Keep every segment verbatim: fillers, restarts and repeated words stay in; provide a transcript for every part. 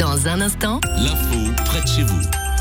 Dans un instant, l'info près de chez vous.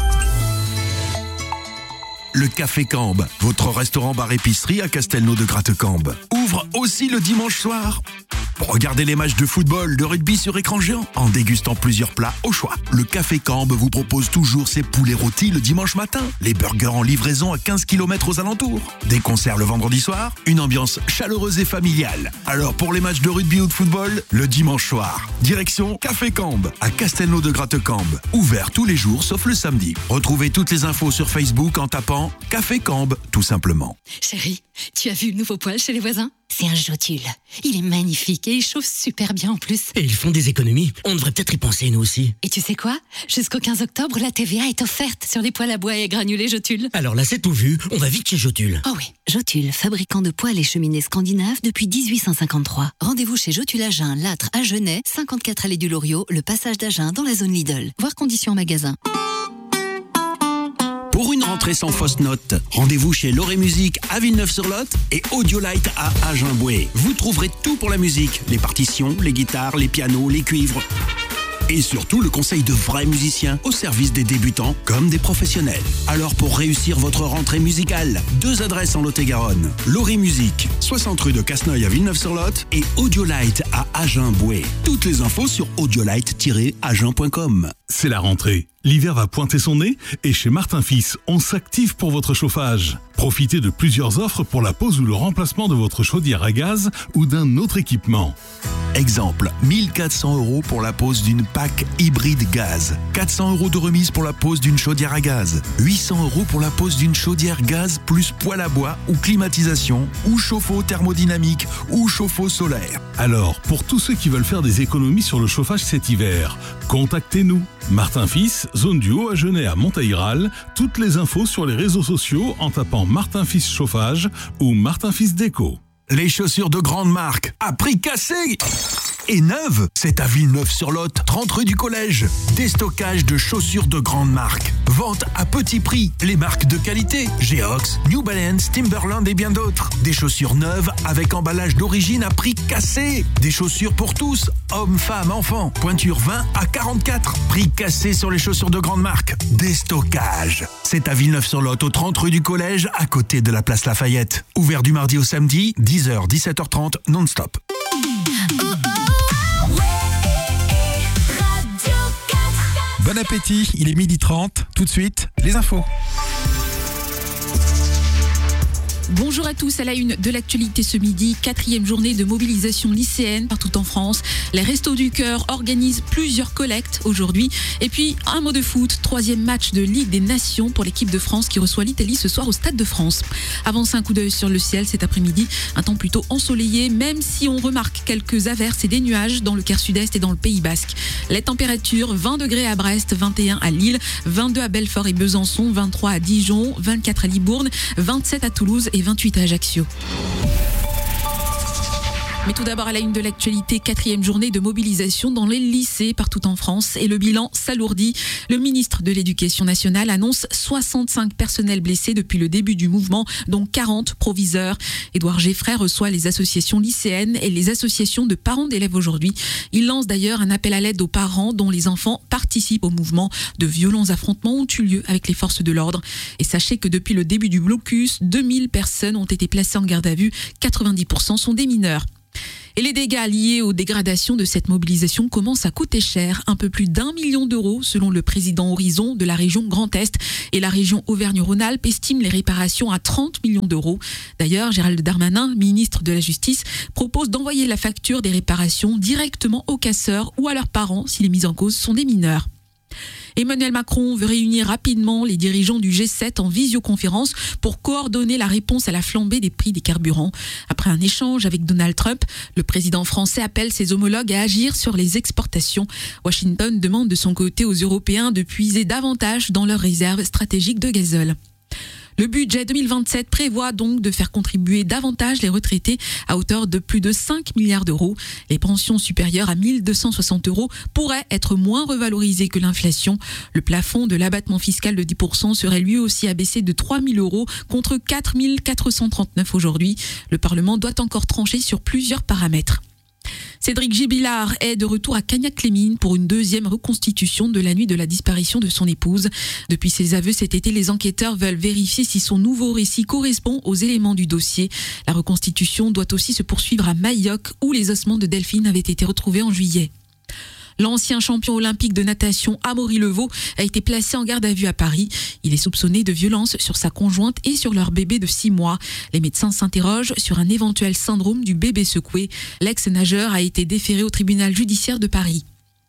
Le Café Cambe, votre restaurant bar épicerie à Castelnau de Grattecambe, ouvre aussi le dimanche soir. Pour regarder les matchs de football, de rugby sur écran géant, en dégustant plusieurs plats au choix. Le Café Cambe vous propose toujours ses poulets rôtis le dimanche matin, les burgers en livraison à quinze kilomètres aux alentours, des concerts le vendredi soir, une ambiance chaleureuse et familiale. Alors pour les matchs de rugby ou de football, le dimanche soir, direction Café Cambe à Castelnau de Grattecambe, ouvert tous les jours sauf le samedi. Retrouvez toutes les infos sur Facebook en tapant Café Cambe tout simplement. Chérie, tu as vu le nouveau poêle chez les voisins ? C'est un Jotule. Il est magnifique et il chauffe super bien en plus. Et ils font des économies. On devrait peut-être y penser nous aussi. Et tu sais quoi ? Jusqu'au quinze octobre, la T V A est offerte sur les poêles à bois et granulés Jotule. Alors là, c'est tout vu. On va vite chez Jotule. Oh oui, Jotule, fabricant de poêles et cheminées scandinaves depuis dix-huit cent cinquante-trois. Rendez-vous chez Jotule Agen, Lattre, à Genève, cinquante-quatre allée du Loriot, le passage d'Agen dans la zone Lidl. Voir conditions en magasin. Pour une rentrée sans fausse note, rendez-vous chez Loré Musique à Villeneuve-sur-Lot et Audiolight à Agen-Boué. Vous trouverez tout pour la musique, les partitions, les guitares, les pianos, les cuivres. Et surtout le conseil de vrais musiciens au service des débutants comme des professionnels. Alors pour réussir votre rentrée musicale, deux adresses en Lot-et-Garonne. Loré Musique, soixante rue de Casneuil à Villeneuve-sur-Lot et Audiolight à Agen-Boué. Toutes les infos sur audiolight tiret agen point com. C'est la rentrée. L'hiver va pointer son nez et chez Martin Fils, on s'active pour votre chauffage. Profitez de plusieurs offres pour la pose ou le remplacement de votre chaudière à gaz ou d'un autre équipement. Exemple, mille quatre cents euros pour la pose d'une P A C hybride gaz. quatre cents euros de remise pour la pose d'une chaudière à gaz. huit cents euros pour la pose d'une chaudière gaz plus poêle à bois ou climatisation ou chauffe-eau thermodynamique ou chauffe-eau solaire. Alors, pour tous ceux qui veulent faire des économies sur le chauffage cet hiver, contactez-nous. Martin Fils, zone du Haut à Genève à Montaïral. Toutes les infos sur les réseaux sociaux en tapant Martin Fils Chauffage ou Martin Fils Déco. Les chaussures de grande marque à prix cassé et neuves, c'est à Villeneuve-sur-Lot, trente rue du Collège. Déstockage de chaussures de grande marque. Vente à petit prix. Les marques de qualité. Geox, New Balance, Timberland et bien d'autres. Des chaussures neuves avec emballage d'origine à prix cassé. Des chaussures pour tous. Hommes, femmes, enfants. Pointure vingt à quarante-quatre. Prix cassé sur les chaussures de grande marque. Déstockage. C'est à Villeneuve-sur-Lot, au trente rue du Collège, à côté de la place Lafayette. Ouvert du mardi au samedi, dix heures dix-sept heures trente, non-stop. Bon appétit, il est midi trente. Tout de suite, les infos. Bonjour à tous, à la une de l'actualité ce midi, quatrième journée de mobilisation lycéenne partout en France. Les Restos du Cœur organisent plusieurs collectes aujourd'hui. Et puis, un mot de foot, troisième match de Ligue des Nations pour l'équipe de France qui reçoit l'Italie ce soir au Stade de France. Avance un coup d'œil sur le ciel cet après-midi, un temps plutôt ensoleillé, même si on remarque quelques averses et des nuages dans le quart sud-est et dans le Pays Basque. Les températures, vingt degrés à Brest, vingt et un à Lille, vingt-deux à Belfort et Besançon, vingt-trois à Dijon, vingt-quatre à Libourne, vingt-sept à Toulouse et vingt-huit à Ajaccio. Mais tout d'abord à la une de l'actualité, quatrième journée de mobilisation dans les lycées partout en France et le bilan s'alourdit. Le ministre de l'Éducation nationale annonce soixante-cinq personnels blessés depuis le début du mouvement, dont quarante proviseurs. Édouard Geffray reçoit les associations lycéennes et les associations de parents d'élèves aujourd'hui. Il lance d'ailleurs un appel à l'aide aux parents dont les enfants participent au mouvement. De violents affrontements ont eu lieu avec les forces de l'ordre. Et sachez que depuis le début du blocus, deux mille personnes ont été placées en garde à vue, quatre-vingt-dix pour cent sont des mineurs. Et les dégâts liés aux dégradations de cette mobilisation commencent à coûter cher, un peu plus d'un million d'euros selon le président Horizon de la région Grand Est. Et la région Auvergne-Rhône-Alpes estime les réparations à trente millions d'euros. D'ailleurs, Gérald Darmanin, ministre de la Justice, propose d'envoyer la facture des réparations directement aux casseurs ou à leurs parents si les mises en cause sont des mineurs. Emmanuel Macron veut réunir rapidement les dirigeants du G sept en visioconférence pour coordonner la réponse à la flambée des prix des carburants. Après un échange avec Donald Trump, le président français appelle ses homologues à agir sur les exportations. Washington demande de son côté aux Européens de puiser davantage dans leurs réserves stratégiques de gazole. Le budget deux mille vingt-sept prévoit donc de faire contribuer davantage les retraités à hauteur de plus de cinq milliards d'euros. Les pensions supérieures à mille deux cent soixante euros pourraient être moins revalorisées que l'inflation. Le plafond de l'abattement fiscal de dix pour cent serait lui aussi abaissé de trois mille euros contre quatre mille quatre cent trente-neuf aujourd'hui. Le Parlement doit encore trancher sur plusieurs paramètres. Cédric Gibillard est de retour à Cagnac-les-Mines pour une deuxième reconstitution de la nuit de la disparition de son épouse. Depuis ses aveux cet été, les enquêteurs veulent vérifier si son nouveau récit correspond aux éléments du dossier. La reconstitution doit aussi se poursuivre à Mayoc, où les ossements de Delphine avaient été retrouvés en juillet. L'ancien champion olympique de natation Amaury Levaux a été placé en garde à vue à Paris. Il est soupçonné de violence sur sa conjointe et sur leur bébé de six mois. Les médecins s'interrogent sur un éventuel syndrome du bébé secoué. L'ex-nageur a été déféré au tribunal judiciaire de Paris.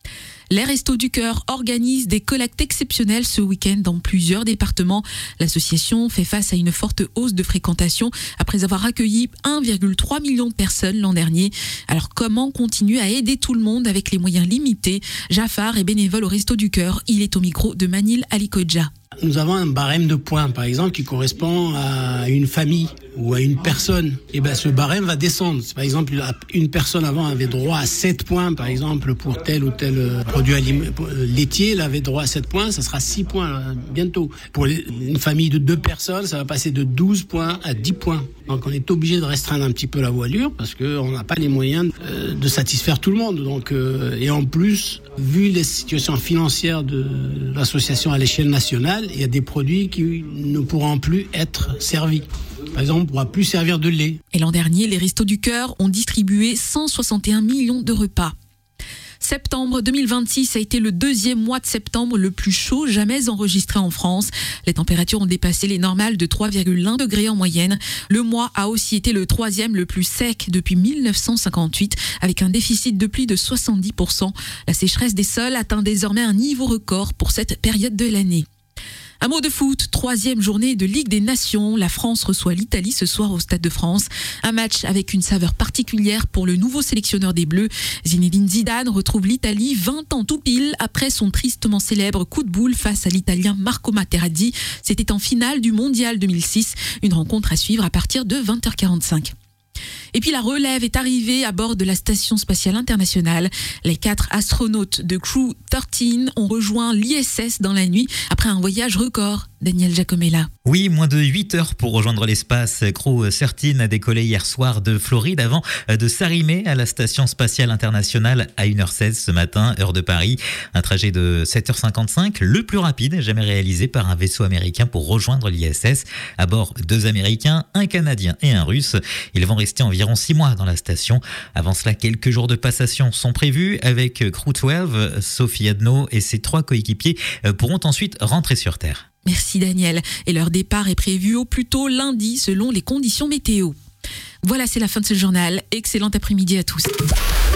Les Restos du Cœur organisent des collectes exceptionnelles ce week-end dans plusieurs départements. L'association fait face à une forte hausse de fréquentation après avoir accueilli un virgule trois million de personnes l'an dernier. Alors comment continuer à aider tout le monde avec les moyens limités? Jafar est bénévole au Restos du Cœur. Il est au micro de Manil Alikoja. Nous avons un barème de points, par exemple, qui correspond à une famille ou à une personne. Et ben, ce barème va descendre. Par exemple, une personne avant avait droit à sept points, par exemple, pour tel ou tel produit laitier, elle avait droit à sept points, ça sera six points bientôt. Pour une famille de deux personnes, ça va passer de douze points à dix points. Donc, on est obligé de restreindre un petit peu la voilure parce qu'on n'a pas les moyens de satisfaire tout le monde. Donc, et en plus, vu les situations financières de l'association à l'échelle nationale, il y a des produits qui ne pourront plus être servis. Par exemple, on ne pourra plus servir de lait. Et l'an dernier, les Restos du Cœur ont distribué cent soixante et un millions de repas. Septembre deux mille vingt-six a été le deuxième mois de septembre le plus chaud jamais enregistré en France. Les températures ont dépassé les normales de trois virgule un degrés en moyenne. Le mois a aussi été le troisième le plus sec depuis mille neuf cent cinquante-huit, avec un déficit de pluie de soixante-dix pour cent. La sécheresse des sols atteint désormais un niveau record pour cette période de l'année. Un mot de foot, troisième journée de Ligue des Nations. La France reçoit l'Italie ce soir au Stade de France. Un match avec une saveur particulière pour le nouveau sélectionneur des Bleus. Zinedine Zidane retrouve l'Italie vingt ans tout pile après son tristement célèbre coup de boule face à l'Italien Marco Materazzi. C'était en finale du Mondial deux mille six. Une rencontre à suivre à partir de vingt heures quarante-cinq. Et puis la relève est arrivée à bord de la Station Spatiale Internationale. Les quatre astronautes de Crew treize ont rejoint l'I S S dans la nuit après un voyage record. Daniel Giacomella. Oui, moins de huit heures pour rejoindre l'espace. Crew treize a décollé hier soir de Floride avant de s'arrimer à la Station Spatiale Internationale à une heure seize ce matin, heure de Paris. Un trajet de sept heures cinquante-cinq, le plus rapide jamais réalisé par un vaisseau américain pour rejoindre l'I S S. À bord, deux Américains, un Canadien et un Russe. Ils vont rester environ six mois dans la station. Avant cela, quelques jours de passation sont prévus avec Crew douze. Sophie Adno et ses trois coéquipiers pourront ensuite rentrer sur Terre. Merci Daniel. Et leur départ est prévu au plus tôt lundi selon les conditions météo. Voilà, c'est la fin de ce journal. Excellent après-midi à tous.